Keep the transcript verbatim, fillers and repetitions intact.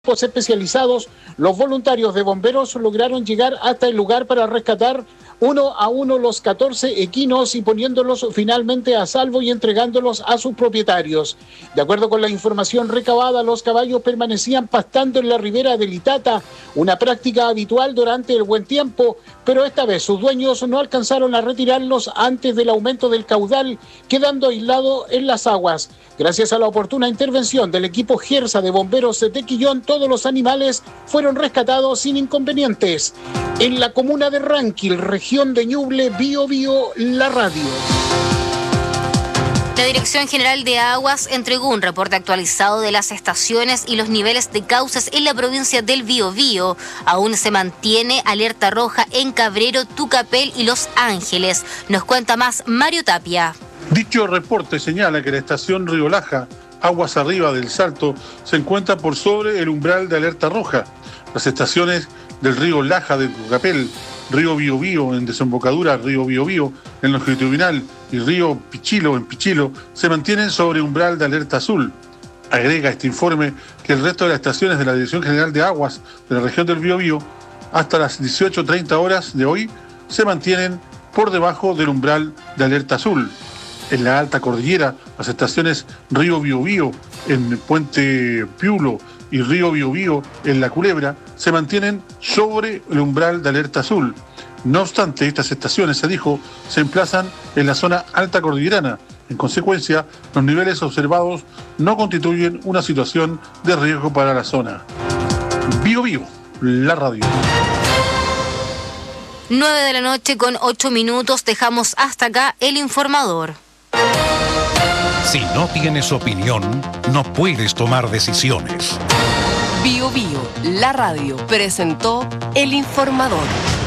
Especializados, los voluntarios de bomberos lograron llegar hasta el lugar para rescatar uno a uno los catorce equinos y poniéndolos finalmente a salvo y entregándolos a sus propietarios. De acuerdo con la información recabada, los caballos permanecían pastando en la ribera del Itata, una práctica habitual durante el buen tiempo, pero esta vez sus dueños no alcanzaron a retirarlos antes del aumento del caudal, quedando aislado en las aguas. Gracias a la oportuna intervención del equipo Gersa de bomberos de Quillón, todos los animales fueron rescatados sin inconvenientes. En la comuna de Ranquil, región de Ñuble, Bío Bío, la radio. La Dirección General de Aguas entregó un reporte actualizado de las estaciones y los niveles de cauces en la provincia del Biobío. Aún se mantiene alerta roja en Cabrero, Tucapel y Los Ángeles. Nos cuenta más Mario Tapia. Dicho reporte señala que la estación Río Laja, aguas arriba del Salto, se encuentra por sobre el umbral de alerta roja. Las estaciones del río Laja de Tucapel, río Biobío en desembocadura, río Biobío en longitudinal y río Pichilo en Pichilo se mantienen sobre umbral de alerta azul. Agrega este informe que el resto de las estaciones de la Dirección General de Aguas de la región del Biobío hasta las dieciocho treinta horas de hoy se mantienen por debajo del umbral de alerta azul. En la alta cordillera, las estaciones Río Biobío en Puente Piulo y Río Biobío en La Culebra se mantienen sobre el umbral de alerta azul. No obstante, estas estaciones, se dijo, se emplazan en la zona alta cordillerana. En consecuencia, los niveles observados no constituyen una situación de riesgo para la zona. Biobío, la radio. nueve de la noche con ocho minutos, dejamos hasta acá el informador. Si no tienes opinión, no puedes tomar decisiones. Bío Bío, la radio, presentó El Informador.